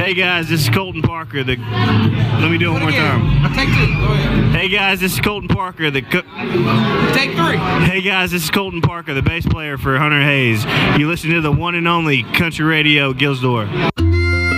Hey guys, this is Colton Parker. Let me do it one more time. Take 2. Go ahead. Hey guys, this is Colton Parker. Take 3. Hey guys, this is Colton Parker, the bass player for Hunter Hayes. You listen to the one and only Country Radio Gilsdor.